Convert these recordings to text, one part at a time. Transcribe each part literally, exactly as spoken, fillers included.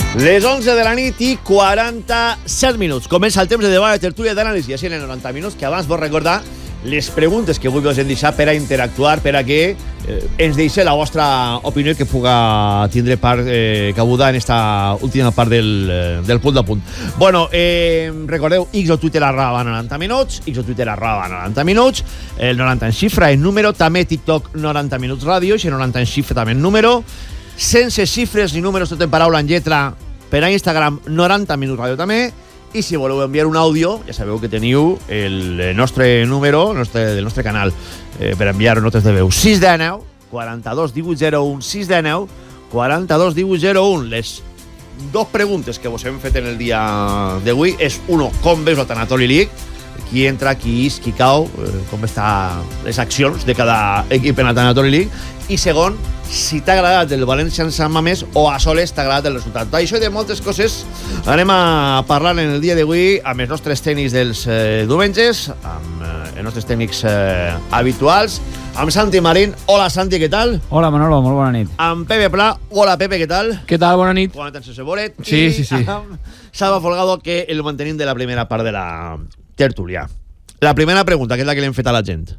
Les onze de la nit i quaranta-set minuts. Comença el temps de debat, de tertúlia d'anàlisi, així en noranta minuts, que abans vos recordar les preguntes que avui vos hem deixat per a interactuar, per a que eh, ens deixeu la vostra opinió que puga tindre part eh, cabuda en esta última part del, eh, del punt de punt. Bueno, eh, recordeu, X o Twitter arroba noranta minuts, X o Twitter arroba noranta minuts, el noranta en xifra en número, també TikTok noranta minuts ràdio, i noranta en xifra també en número, sense xifres ni números, tot en paraula, en lletra, per a Instagram noranta minuts ràdio també. I si voleu enviar un àudio, ja sabeu que teniu el nostre número el nostre, del nostre canal eh, per enviar notes de veu. sis de nou, quaranta-dos, divuit, zero un, sis de nou, quaranta-dos, divuit, zero un. Les dos preguntes que vos hem fet en el dia d'avui és, uno, com veus la Tanatoli League, qui entra, qui és, qui cau, eh, com estan les accions de cada equip en la Tanatoli League, i segon, si t'ha agradat el València en Sant Mamés o a soles t'ha agradat el resultat. D'això i de moltes coses anem a parlar en el dia d'avui amb els nostres tècnics dels eh, diumenges, amb eh, els nostres tècnics eh, habituals, amb Santi Marín. Hola, Santi, què tal? Hola, Manolo, molt bona nit. Amb Pepe Pla. Hola, Pepe, què tal? Què tal, bona nit. Bona nit sense bolet. Sí, I sí, sí. amb Salva Folgado, que el mantenim de la primera part de la tertúlia. La primera pregunta, que és la que li hem fet a la gent.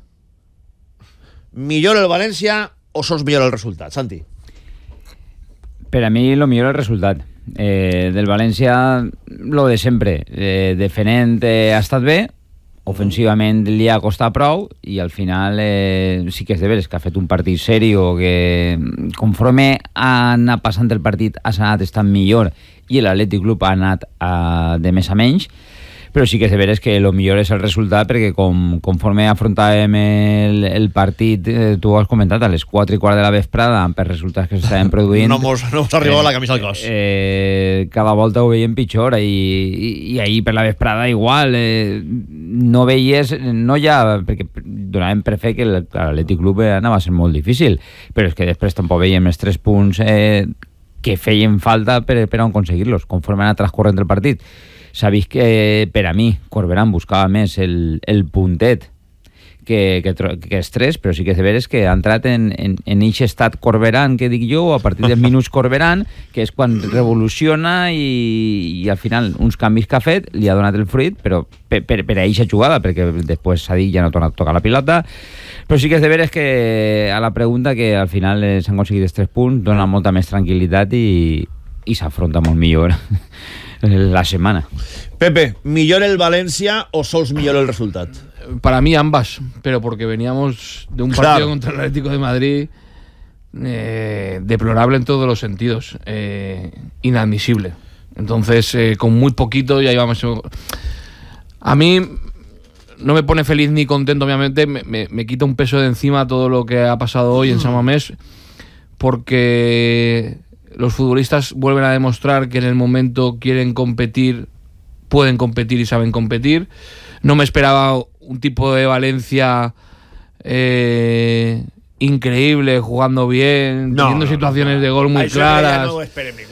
Millor el València o sols millor el resultat, Santi? Per a mi lo millor el resultat. Eh, del València, lo de sempre. Eh, defenent eh, ha estat bé, ofensivament li ha costat prou, i al final eh, sí que és de veres que ha fet un partit serio, que conforme ha anat passant el partit ha anat estant millor i l'Atlètic Club ha anat a, de més a menys. Però sí que és de veres que el millor és el resultat, perquè com, conforme afrontàvem el, el partit, eh, tu ho has comentat, a les quatre i quart de la vesprada, per resultats que s'estaven produint... No mos, no mos arribava eh, la camisa al cos. Eh, cada volta ho veiem pitjor, i, i, i ahir per la vesprada igual, eh, no veies, no ja, perquè donàvem per fer que l'Atlètic Club anava a ser molt difícil, però és que després tampoc veiem els tres punts eh, que feien falta per, per a aconseguir-los, conforme anava transcorrent el partit. Sabéis que per a mi Corberán buscava més el, el puntet que, que, que és tres, però sí que és de veres que ha entrat en, en, en eixe estat Corberán, que dic jo, a partir dels minuts Corberán, que és quan revoluciona i, i al final uns canvis que ha fet li ha donat el fruit, però per, per, per a eixa jugada, perquè després s'ha dit ja no torna a tocar la pilota. Però sí que és de veres que a la pregunta que al final s'han aconseguit els tres punts, dona molta més tranquil·litat i, i s'afronta molt millor la semana. Pepe, ¿millor el Valencia o sols millor el resultat? Para mí ambas, pero porque veníamos de un claro. partido contra el Atlético de Madrid eh, deplorable en todos los sentidos, eh, inadmisible. Entonces, eh, con muy poquito ya íbamos... A mí no me pone feliz ni contento, obviamente, me, me, me quita un peso de encima todo lo que ha pasado hoy en San Mamés, porque... los futbolistas vuelven a demostrar que en el momento quieren competir, pueden competir y saben competir. No me esperaba un tipo de Valencia eh, increíble, jugando bien, no, teniendo no, situaciones no. de gol muy Ay, claras. No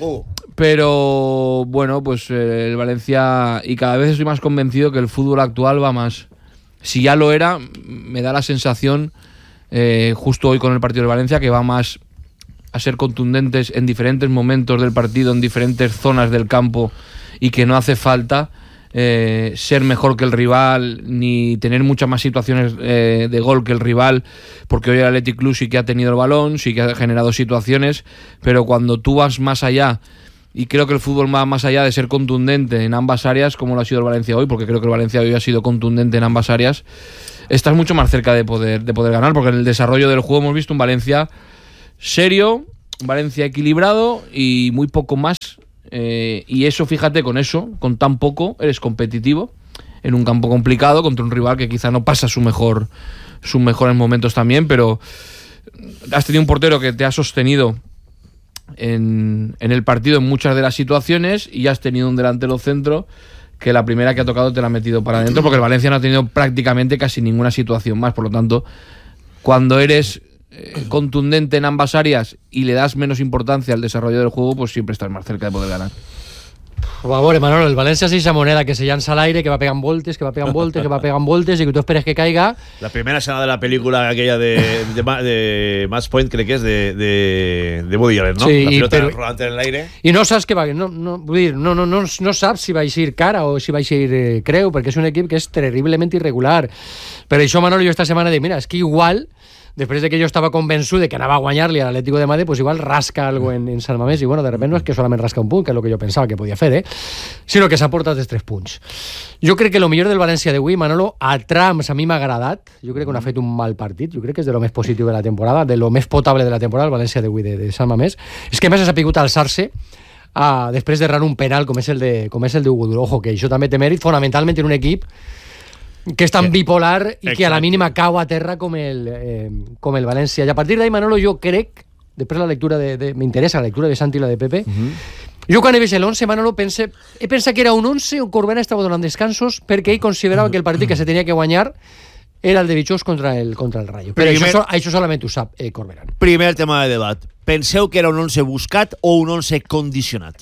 pero bueno, pues eh, el Valencia, y cada vez estoy más convencido que el fútbol actual va más. Si ya lo era, me da la sensación, eh, justo hoy con el partido del Valencia, que va más a ser contundentes en diferentes momentos del partido, en diferentes zonas del campo, y que no hace falta eh, ser mejor que el rival ni tener muchas más situaciones eh, de gol que el rival, porque hoy el Athletic Club sí que ha tenido el balón, sí que ha generado situaciones, pero cuando tú vas más allá, y creo que el fútbol va más allá de ser contundente en ambas áreas, como lo ha sido el Valencia hoy, porque creo que el Valencia hoy ha sido contundente en ambas áreas, estás mucho más cerca de poder, de poder ganar, porque en el desarrollo del juego hemos visto un Valencia serio, Valencia equilibrado y muy poco más, eh, y eso, fíjate, con eso, con tan poco eres competitivo en un campo complicado contra un rival que quizá no pasa su mejor, sus mejores momentos también, pero has tenido un portero que te ha sostenido en, en el partido en muchas de las situaciones, y has tenido un delantero centro que la primera que ha tocado te la ha metido para adentro, porque el Valencia no ha tenido prácticamente casi ninguna situación más. Por lo tanto, cuando eres eh, contundente en ambas áreas y le das menos importancia al desarrollo del juego, pues siempre estás más cerca de poder ganar. A veure, Manolo, el València és aquesta moneda que se llança a l'aire, que va pegant voltes, que va pegant voltes, que va pegant voltes i que tu esperes que caiga. La primera escena de la pel·lícula aquella de, de, de, de Match Point, crec que és de, de, de Woody Allen, no? Sí, la pilota però, rodant en l'aire. I no saps què va... No, no, vull dir, no, no, no, no saps si va eixir cara o si va eixir eh, creu, perquè és un equip que és terriblement irregular. Per això, Manolo, jo esta setmana dic, mira, és que igual... Després de que jo estava convençut de que anava a guanyar-li a l'Atlético de Madrid, pues igual rasca algo en, en San Mamés, i bueno, de repente no és que solament rasca un punt, que és el que jo pensava que podia fer, eh? Sinó que s'ha portat els tres punts. Jo crec que el millor del València d'avui, Manolo, a trams a mi m'ha agradat, jo crec que no ha fet un mal partit, jo crec que és de lo més positiu de la temporada, de lo més potable de la temporada, el València d'avui de, de San Mamés, és que a més ha sapigut alçar-se a, després de errar un penal com és el de, com és el de Hugo Duro. Ojo, que això també té mèrit fonamentalment en un equip que és tan bipolar i Exacte. Que a la mínima cau a terra com el, eh, com el València. I a partir d'ahí, Manolo, jo crec, després la lectura de... de m'interessa la lectura de Santi i la de Pepe, uh-huh. jo quan he vist l'onze, Manolo, pense, he pensat que era un onze on Corbera estava donant descansos perquè ell considerava que el partit que se tenia que guanyar era el de Bichós contra el, contra el Rayo. Però Primer, això, això solament ho sap eh, Corbera. Primer tema de debat. Penseu que era un onze buscat o un onze condicionat?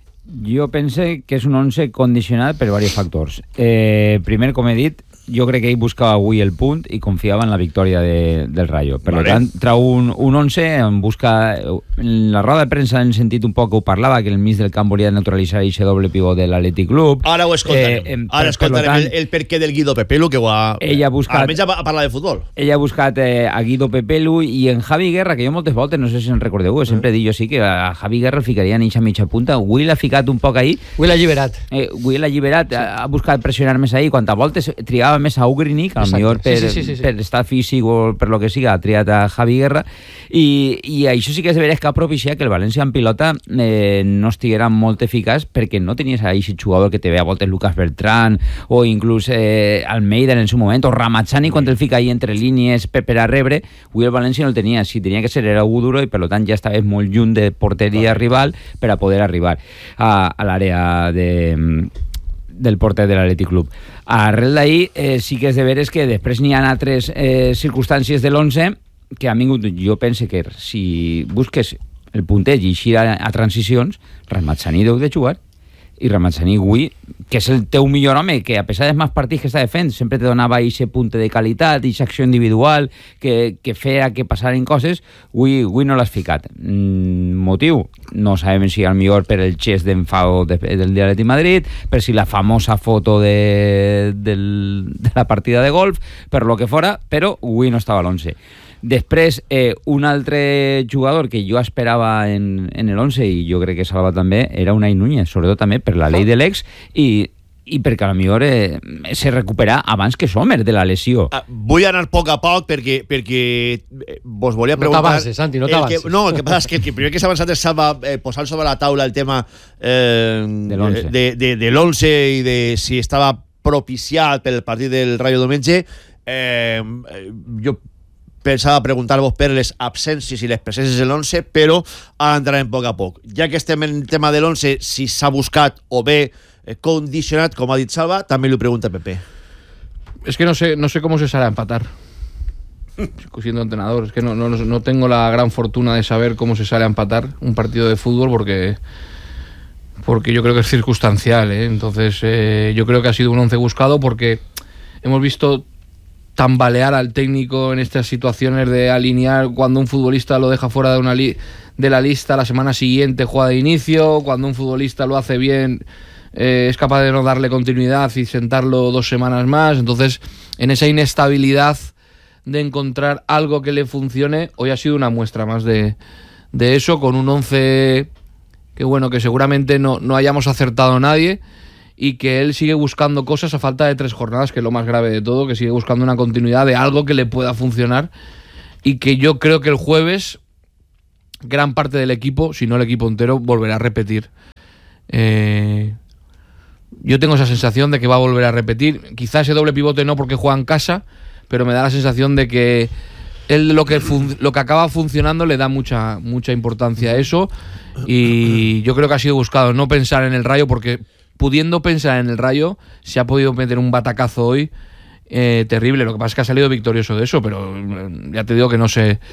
Jo pense que és un onze condicionat per diversos factors. Eh, primer, com he dit, jo crec que ell buscava avui el punt i confiava en la victòria de, del Rayo. Per vale. tant, trau un, un onze, en busca... En la roda de premsa hem sentit un poc que ho parlava, que el mig del camp volia neutralitzar aquest doble pivot de l'Atlètic Club. Ara ho escoltarem. Eh, Ara escoltarem tant, el, el perquè del Guido Pepelu, que ho ha... Ella ha buscat... Almenys ha parlat de futbol. Ella ha buscat eh, a Guido Pepelu i en Javi Guerra, que jo moltes voltes, no sé si en recordeu, mm. sempre dic jo sí, que a Javi Guerra el ficaria en eixa mitja punta. Avui l'ha ficat un poc ahí. Avui l'ha alliberat. Eh, avui l'ha alliberat, sí. ha, ha buscat pressionar més ahí. Quant a voltes triava més a Ugrinik, a lo millor per, sí, sí, sí, sí. per estar físic o per lo que siga, ha triat a Javi Guerra, i, i això sí que és de veres que ha propiciat que el València en pilota eh, no estiguera molt eficaç, perquè no tenies a aquest jugador que te ve a voltes Lucas Bertrán o inclús eh, Almeida en el seu moment, o Ramazzani quan el fica ahí entre línies per, per a rebre. Avui el València no el tenia, si tenia que ser era Hugo Duro, i per tant ja estaves molt lluny de porteria rival per a poder arribar a, a l'àrea de... del porter de l'Atlètic Club. Arrel d'ahir eh, sí que és de veres que després n'hi ha altres eh, circumstàncies de l'onze que han vingut, jo pense que si busques el punteig i eixir a, a transicions, Ramazzani deu de jugar, i Ramazzani avui, que és el teu millor home, que a pesar dels més partits que està fent, sempre te donava aquest punt de qualitat, aquesta acció individual, que, que feia que passaren coses, avui, avui no l'has ficat. Mm, motiu? No sabem si al millor per el gest d'enfado de, del Atlètic Madrid, per si la famosa foto de, del, de la partida de golf, per lo que fora, però avui no estava a l'onze. Després, eh, un altre jugador que jo esperava en, en l'onze, i jo crec que Salva també, era Unai Núñez, sobretot també per la llei de l'ex, i, i perquè a la millor eh, se recupera abans que Sommer de la lesió. Ah, vull anar a poc a poc perquè, perquè vos volia preguntar... No t'avances, Santi, no t'avances. No, el que passa és que el que primer que s'ha avançat és Salva eh, posar sobre la taula el tema eh, de l'onze de, de, de l'onze i de si estava propiciat pel partit del Rayo diumenge. Eh, jo pensava preguntar-vos per les absències i les presències de l'onze, però ara entrarem poc a poc. Ja que estem en el tema de l'onze, si s'ha buscat o bé eh, condicionat, com ha dit Salva, també li pregunta Pepe. Es que no sé, no sé cómo se sale a empatar. Siendo entrenador, es que no, no, no tengo la gran fortuna de saber cómo se sale a empatar un partido de fútbol porque, porque yo creo que es circunstancial, ¿eh? Entonces eh, yo creo que ha sido un once buscado porque hemos visto tambalear al técnico en estas situaciones de alinear cuando un futbolista lo deja fuera de, una li de la lista, la semana siguiente juega de inicio, cuando un futbolista lo hace bien eh, es capaz de no darle continuidad y sentarlo dos semanas más. Entonces en esa inestabilidad de encontrar algo que le funcione, hoy ha sido una muestra más de, de eso, con un once que bueno, que seguramente no, no hayamos acertado nadie, y que él sigue buscando cosas a falta de tres jornadas, que es lo más grave de todo, que sigue buscando una continuidad de algo que le pueda funcionar, y que yo creo que el jueves gran parte del equipo, si no el equipo entero, volverá a repetir. Eh, yo tengo esa sensación de que va a volver a repetir, quizá ese doble pivote no porque juega en casa, pero me da la sensación de que él lo que, lo que acaba funcionando le da mucha, mucha importancia a eso, y yo creo que ha sido buscado no pensar en el Rayo, porque pudiendo pensar en el Rayo, se ha podido meter un batacazo hoy eh, terrible. Lo que pasa es que ha salido victorioso de eso, pero ya te digo que no sé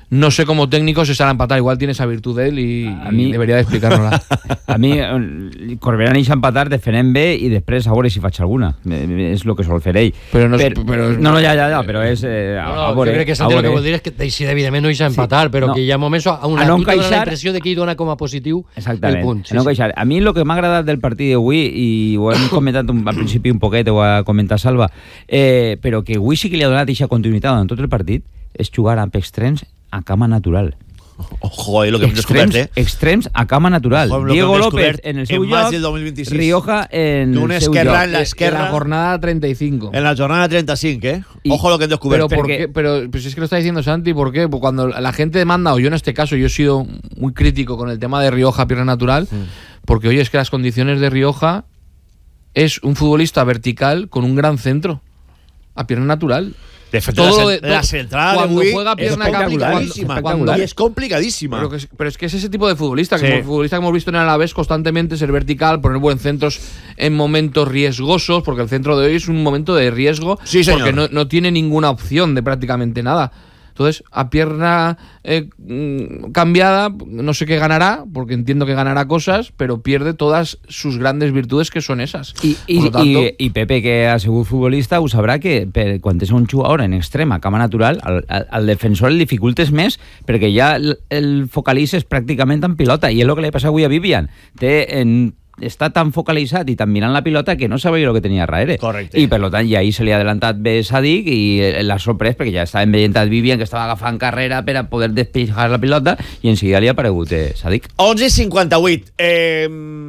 no sé cómo técnico se sale a empatar. Igual tiene esa virtud de él y, a y mi... debería de explicárnosla. A mi, Corberà neix a empatar, defendent bé i després a veure si faig alguna. És el que sol fer ell. Però no, és, però, però és... no, no, ja, ja, ja, però és... Eh, a, no, no, a veure, jo crec que Santi el que vol dir és que deixi evidentment no deixa empatar, sí, però no. que hi ha moments on una, no tu encaixar... dona la impressió de que hi dona com a positiu exactament, el punt. Sí, no sí. a mi el que m'ha agradat del partit d'avui, i ho hem comentat un, al principi un poquet, ho ha comentat Salva, eh, però que avui sí que li ha donat aquesta continuïtat en tot el partit, és jugar amb extrems a cama natural. Ojo, eh, lo que hem extrems, descobert, eh? Extrems a cama natural. Ojo, Diego López en el seu en lloc, dos mil vint-i-sis. Rioja en un el seu esquerra lloc. en la esquerra. En la jornada treinta y cinco. En la jornada treinta y cinco, ¿eh? Y, Ojo lo que he descubierto. Pero, ¿por qué? pero pues es que lo está diciendo Santi, ¿por qué? Pues cuando la gente demanda, o yo en este caso, yo he sido muy crítico con el tema de Rioja, pierna natural, mm. porque oye, es que las condiciones de Rioja es un futbolista vertical con un gran centro, a pierna natural. De hecho, todo la, la central cuando de juega pierna es complicadísima, cuando, cuando, y es complicadísima. Pero, que es, pero es que es ese tipo de futbolista, sí. que futbolista que hemos visto en el Alavés constantemente ser vertical, poner buen centros en momentos riesgosos, porque el centro de hoy es un momento de riesgo, sí, porque no, no tiene ninguna opción de prácticamente nada. Entonces, a pierna eh, cambiada, no sé qué ganará, porque entiendo que ganará cosas, pero pierde todas sus grandes virtudes, que son esas. I, i, tanto... i, i Pepe, que ha sigut futbolista, ho sabrà que per, quan és un jugador en extrema, cama natural, al, al defensor el dificultes més, perquè ja el, el focalitzes pràcticament en pilota, i és el que li passa avui a Vivian. Té en està tan focalitzat i tan mirant la pilota que no sabia el que tenia darrere. Correcte. I per tant, ja ahir se li ha adelantat bé Sadik i l'ha sorprès perquè ja estava veient a Vivian que estava agafant carrera per a poder despejar la pilota i en seguida li ha aparegut eh, Sadik. onze cinquanta-vuit. Eh,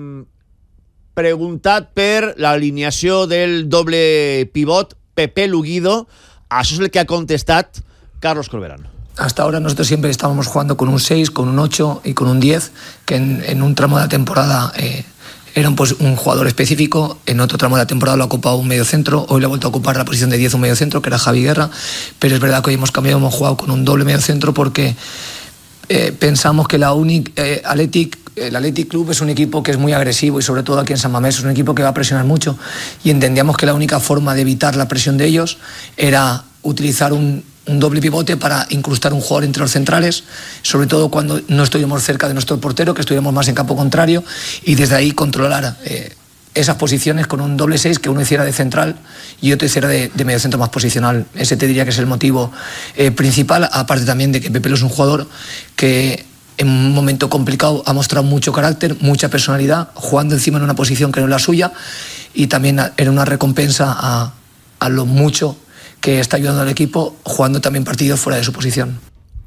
preguntat per l'alineació del doble pivot Pepe Luguido. Això és el que ha contestat Carlos Corberán. Hasta ahora nosotros siempre estábamos jugando con un seis, con un ocho y con un diez, que en, en un tramo de la temporada eh, era un, pues, un jugador específico, en otro tramo de la temporada lo ha ocupado un medio centro, hoy le ha vuelto a ocupar la posición de diez un medio centro, que era Javi Guerra, pero es verdad que hoy hemos cambiado, hemos jugado con un doble medio centro porque eh, pensamos que la Unic, eh, Athletic, el Athletic Club es un equipo que es muy agresivo y sobre todo aquí en San Mamés es un equipo que va a presionar mucho y entendíamos que la única forma de evitar la presión de ellos era utilizar un un doble pivote para incrustar un jugador entre los centrales, sobre todo cuando no estuviéramos cerca de nuestro portero, que estuviéramos más en campo contrario, y desde ahí controlar eh, esas posiciones con un doble seis, que uno hiciera de central y otro hiciera de, de medio centro más posicional. Ese te diría que es el motivo eh, principal, aparte también de que Pepe es un jugador que en un momento complicado ha mostrado mucho carácter, mucha personalidad, jugando encima en una posición que no es la suya, y también era una recompensa a, a lo mucho que está ayudando al equipo, jugando también partidos fuera de su posición.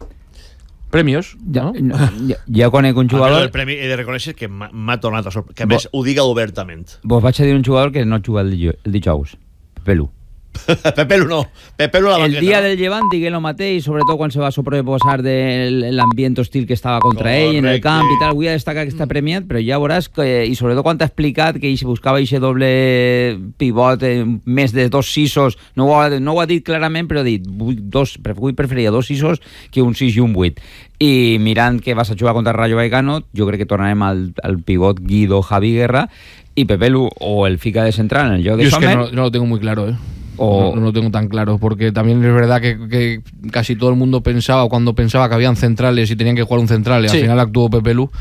Premios, ja, no? no, ja, ja conec un jugador... El premi he de reconèixer que m'ha tornat a sorprendre, que a més ho diga obertament. Vos vaig a dir un jugador que no juga el, el dijous, Pelu. Pepelu no, Pepelu la el banqueta. dia del Llevant digué lo mateix, sobretot quan se va sobreposar de l'ambient hostil que estava contra Correcte. ell en el camp i tal. Vull destacar que està premiat, però ja veuràs que, i sobretot quan t'ha explicat que ell buscava aquest doble pivot eh, més de dos sisos, no ho, ha, no ho ha dit clarament, però ha dit dos, avui preferia dos sisos que un sis i un vuit. I mirant que vas a jugar contra Rayo Vallecano, jo crec que tornarem al, al pivot Guido Javi Guerra i Pepelu o el fica de central en el lloc de Sommer. Sommer. Es que no, no lo tengo muy claro, ¿eh? O... No, no lo tengo tan claro, porque también es verdad que, que casi todo el mundo pensaba, cuando pensaba que habían centrales y tenían que jugar un central, y sí. al final actuó Pepe Lu.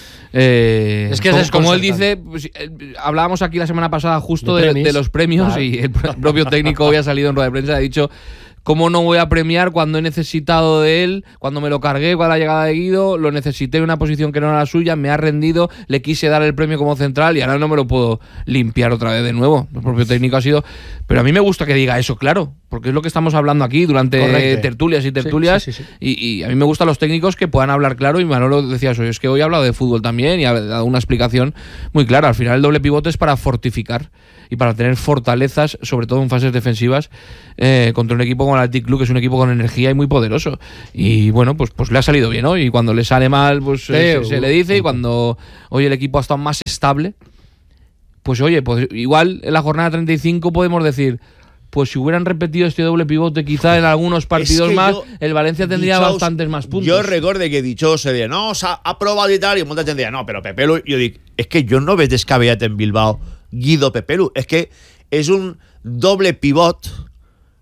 Eh, es que como, es como él dice, pues, eh, hablábamos aquí la semana pasada justo de, de, de los premios, claro. Y el propio técnico hoy ha salido en rueda de prensa y ha dicho: ¿cómo no voy a premiar cuando he necesitado de él, cuando me lo cargué con la llegada de Guido, lo necesité en una posición que no era la suya, me ha rendido, le quise dar el premio como central y ahora no me lo puedo limpiar otra vez de nuevo? El propio técnico ha sido... Pero a mí me gusta que diga eso, claro, porque es lo que estamos hablando aquí durante Correcte. tertulias y tertulias, sí, sí, sí, sí. Y, y a mí me gustan los técnicos que puedan hablar claro, y Manolo decía eso, es que hoy ha hablado de fútbol también y ha dado una explicación muy clara. Al final el doble pivote es para fortificar y para tener fortalezas, sobre todo en fases defensivas, eh, contra un equipo como el Athletic Club, que es un equipo con energía y muy poderoso. Y bueno, pues, pues le ha salido bien, ¿no? Y cuando le sale mal, pues sí, se, uh, se le dice, y cuando hoy el equipo ha estado más estable, pues oye, pues igual en la jornada treinta y cinco podemos decir, pues si hubieran repetido este doble pivote quizá en algunos partidos es que más, yo, el Valencia tendría Dichos, bastantes más puntos. Jo recorde que Dichós se deia, no, s'ha aprovat i tal, i molta gent deia, no, però Pepelu, jo dic, és que jo no veig descabellat en Bilbao Guido Pepelu, és que és un doble pivot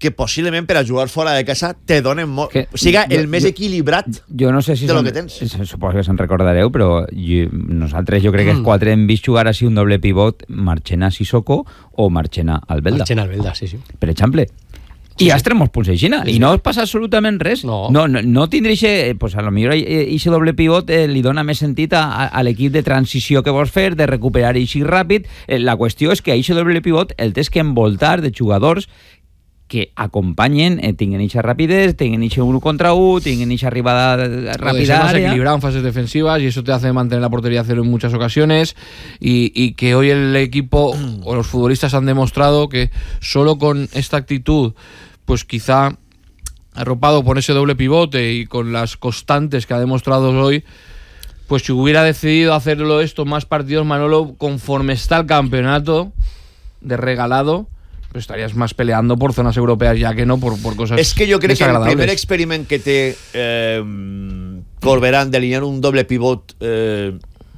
que possiblement per a jugar fora de casa te donen molt... Que, siga jo, el més jo, equilibrat jo no sé si de lo se'n- que tens. Suposo que se'n recordareu, però jo, nosaltres jo crec que els quatre hem vist jugar així un doble pivot Marchena Sissoko o Marchena Albelda, Marchena Albelda, sí, sí. per exemple. I has tret molts punts aixina, i no us passa absolutament res. No. No, no, no tindré ixe, pues a lo millor aquest doble pivot eh, li dona més sentit a, a l'equip de transició que vols fer, de recuperar així ràpid. Eh, la qüestió és que aquest doble pivot el tens que envoltar de jugadors que acompanyen, eh, tinguen eixa rapidez, tinguen eixe uno contra uno, tinguen eixa arribada O de ser ràpida más àrea. equilibrado en fases defensivas y eso te hace mantener la portería a cero en muchas ocasiones y, y que hoy el equipo o los futbolistas han demostrado que solo con esta actitud, pues quizá arropado por ese doble pivote y con las constantes que ha demostrado hoy, pues si hubiera decidido hacerlo esto más partidos, Manolo, conforme está el campeonato de regalado, pues estarías más peleando por zonas europeas ya que no por, por cosas És que jo crec que el desagradables. primer experiment que té eh, Corberán d'alinear un doble pivot eh,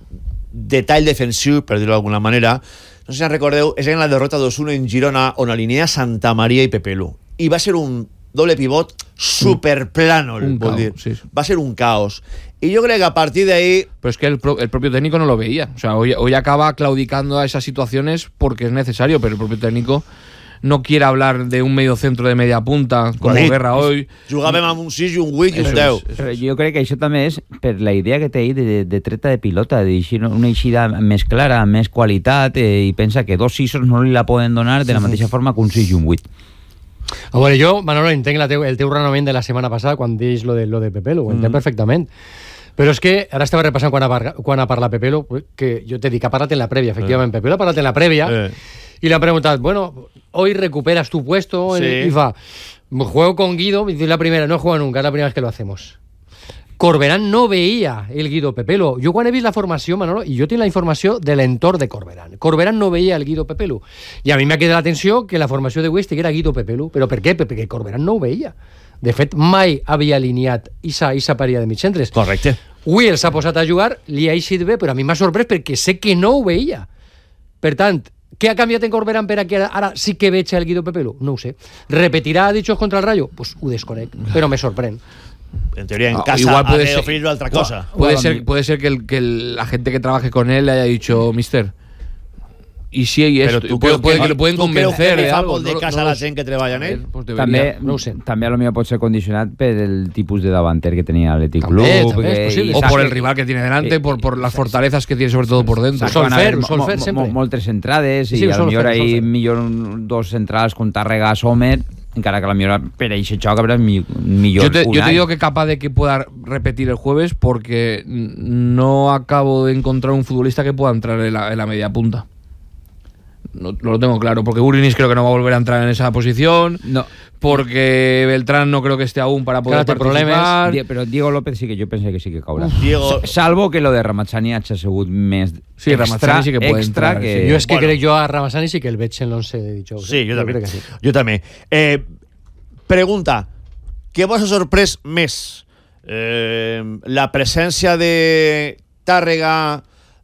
de tall defensiu, per dir-ho d'alguna manera, no sé si en recordeu, és en la derrota dos uno en Girona on alinea Santa Maria i Pepelu, i va ser un doble pivot superplano, Un vol caos, dir. sí, sí. Va ser un caos. Y yo creo que a partir de ahí... Pero es que el, pro- el propio técnico no lo veía. O sea, hoy, hoy acaba claudicando a esas situaciones porque es necesario, pero el propio técnico no quiere hablar de un medio centro de media punta como Guarit. Guerra hoy. Jugàvem amb un sis i un vuit i un Eso deu. es, eso Però es. jo crec que això també és per la idea que té ell de, de, de treta de pilota, de deixar una eixida més clara, amb més qualitat, eh, i pensa que dos sisos no li la poden donar de la mateixa forma que un sis i un vuit. A veure, jo, Manolo, entenc la teu, el teu raonament de la setmana passada quan deies lo de, lo de Pepelu, ho entenc perfectament. Però és que ara estava repassant quan ha, par- quan ha parlat Pepelu, que jo te dic, ha parlat en la prèvia, efectivament, Pepelu ha parlat en la prèvia, Eh. y le han preguntado, bueno, hoy recuperas tu puesto, Sí. en, y va, juego con Guido, y dice la primera, no he jugado nunca, es la primera vez que lo hacemos. Corberán no veía el Guido Pepelu. Jo quan he vist la formació, Manolo, i jo tinc la informació de l'entorn de Corberán. Corberán no veia el Guido Pepelu. I a mi m'ha quedat l'atenció que la formació de West era Guido Pepelu. Però per què? Perquè Corberán no ho veia. De fet, mai havia alineat Isa, Isa paria de mitcentres. Correcte. Avui el s'ha posat a jugar, li ha eixit bé, però a mi m'ha sorprès perquè sé que no ho veia. Per tant, què ha canviat en Corberán per a que ara, ara sí que veig el Guido Pepelu? No ho sé. ¿Repetirà dichos contra el Rayo? Pues ho desconec, però me sorprèn. En teoría en Ah, casa igual puede ha de ser- ofrecerle otra cosa. Puede Bueno, ser, mi- puede ser que, el, que el- la gente que trabaje con él le haya dicho, mister, y si hay Pero esto, tú puede, creus puede que le pueden tu creus convencer que de fa algo. molt de no- casa no la lo gent que treballa en ell? Pues debería. També, no ho sé. també a lo millor pot ser condicionat per el tipus de davanter que tenia l'Atlètic També, Club. també és que- possible. i O saps por que- el rival que tiene delante, Eh, por, por las fortalezas que tiene sobre todo por dentro. saps que van Sol fer, haver ho sol mo- fer mo- sempre. mo- moltes entrades Sí, i ho a lo sol millor fer, ho sol ahí fer. millor un, dos centrals con Tàrrega, Sommer, encara que a lo millor per eixe xoc haurà mi- millor Yo te, yo te Unai. digo que capaz de que pueda repetir el jueves porque n- no acabo de encontrar un futbolista que pueda entrar en la, en la media punta. No, no lo tengo claro, porque Urinis creo que no va a volver a entrar en esa posición, No. porque Beltrán no creo que esté aún para poder Claro, té participar. Die- però Diego López sí que jo penso que sí que caurà. Diego- S- Salvo que lo de Ramazzani hagi sigut més Sí, extra, Ramazzani sí que puede extra entrar, que... sí. Jo és que Bueno. crec jo a Ramassani sí que el veig en l'once de dijous. Sí, eh? jo també. crec que sí. Jo també. Eh, pregunta, què vos ha sorprès més? Eh, la presència de Tàrrega,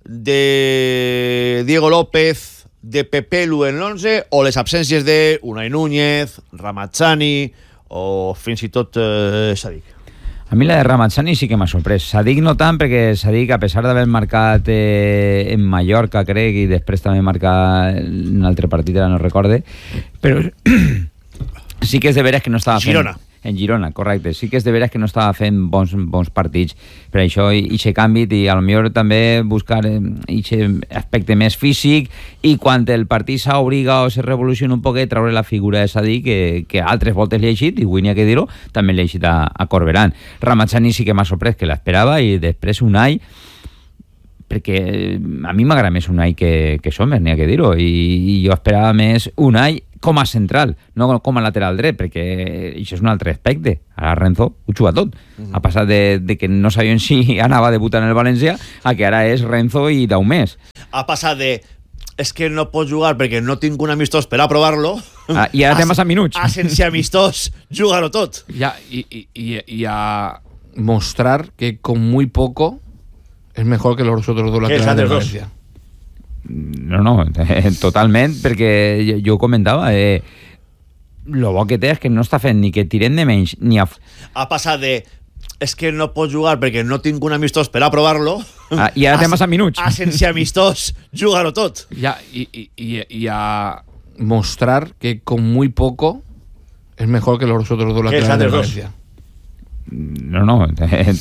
de Diego López, de Pepelu en l'onze, o les absències de Unai Núñez, Ramazzani o fins i tot eh, Sadik? A mi la de Ramazzani sí que m'ha sorprès. Sadik no tant, perquè Sadik, a pesar d'haver marcat eh, en Mallorca, crec, i després també marcar en un altre partit, ara no recorde, però sí que és de veres que no estava fent... Girona. En Girona, correcte. Sí que és de veres que no estava fent bons, bons partits. Per això, ixe canvi, i a lo millor també buscar ixe aspecte més físic, i quan el partit s'obriga o se revoluciona un poquet, treure la figura de Sadik, que, que altres voltes li ha eixit, i avui n'hi ha que dir-ho, també li ha eixit a, a Corberán. Ramazzani sí que m'ha sorprès, que l'esperava, i després Unai, perquè a mi m'agrada més Unai que, que Sommer, n'hi ha que dir-ho, i, i jo esperava més Unai com a central, no com a lateral dret, perquè això és un altre aspecte. Ara Renzo ho juga tot. Ha passat de, de que no sabien si anava a debutar en el València a que ara és Renzo i deu més. Ha passat de és que no pots jugar perquè no tinc un amistós per a provar-lo, Ah, i ara té massa minuts. a sense amistós jugar-ho tot. Ya, y, y, y, y a mostrar que con muy poco es mejor que los otros dos Que els laterales de altres dos. Valencia. No, no, totalment, perquè jo, jo ho comentava, eh, lo bo que té és que no està fent ni que tiren de menys ni a... Ha passat de és que no pots jugar perquè no tinc un amistós per a provar-lo. Ah, i ara té massa minuts. A sense amistós, jugar-ho tot. Ya, y, y, y, y a mostrar que con muy poco es mejor que los otros dos laterales de Valencia. No, no,